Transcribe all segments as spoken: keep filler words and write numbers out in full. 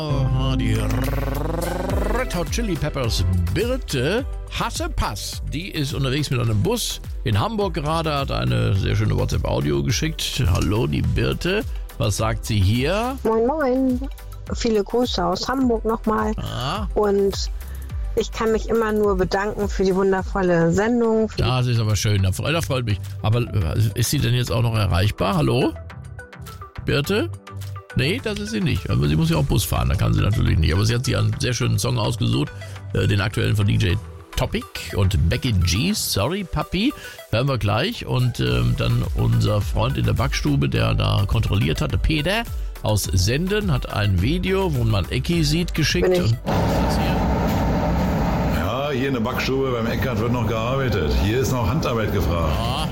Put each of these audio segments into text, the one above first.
Die Red Hot Chili Peppers Birte Hassepass, die ist unterwegs mit einem Bus in Hamburg gerade, hat eine sehr schöne WhatsApp-Audio geschickt. Hallo, die Birte, was sagt sie hier? Moin, moin. Viele Grüße aus Hamburg nochmal. Ah. Und ich kann mich immer nur bedanken für die wundervolle Sendung. Das ist aber schön, das freut, das freut mich. Aber ist sie denn jetzt auch noch erreichbar? Hallo? Birte? Nee, das ist sie nicht. Aber sie muss ja auch Bus fahren, da kann sie natürlich nicht. Aber sie hat sich einen sehr schönen Song ausgesucht, äh, den aktuellen von D J Topic und Becky G, Sorry Papi, hören wir gleich. Und ähm, dann unser Freund in der Backstube, der da kontrolliert hatte, Peter aus Senden, hat ein Video, wo man Ecki sieht, geschickt. Bin ich. Und das hier. Ja, hier in der Backstube beim Eckart wird noch gearbeitet. Hier ist noch Handarbeit gefragt. Ja.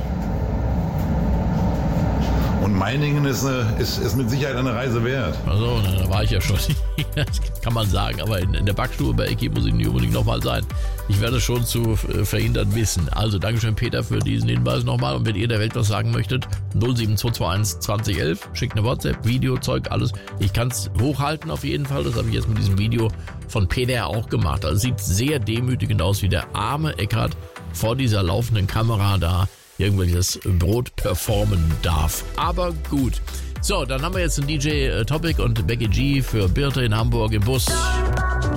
Und Meiningen ist, eine, ist, ist mit Sicherheit eine Reise wert. Also, da war ich ja schon. Das kann man sagen. Aber in, in der Backstube bei Ecki muss ich nicht unbedingt nochmal sein. Ich werde es schon zu äh, verhindern wissen. Also, Dankeschön, Peter, für diesen Hinweis nochmal. Und wenn ihr der Welt was sagen möchtet, null sieben zwei zwei eins zwanzig elf, schickt eine WhatsApp, Video, Zeug, alles. Ich kann es hochhalten auf jeden Fall. Das habe ich jetzt mit diesem Video von Peter auch gemacht. Also, sieht sehr demütigend aus, wie der arme Eckart vor dieser laufenden Kamera da irgendwelches Brot performen darf. Aber gut. So, dann haben wir jetzt einen D J Topic und Becky G für Birte in Hamburg im Bus.